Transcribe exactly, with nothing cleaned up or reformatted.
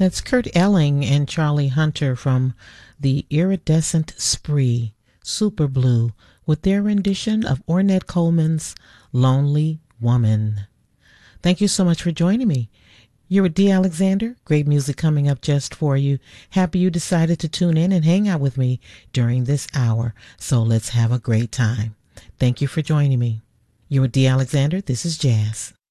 That's Kurt Elling and Charlie Hunter from the Iridescent Spree, Super Blue, with their rendition of Ornette Coleman's Lonely Woman. Thank you so much for joining me. You're with Dee Alexander. Great music coming up just for you. Happy you decided to tune in and hang out with me during this hour. So let's have a great time. Thank you for joining me. You're with Dee Alexander. This is Jazz.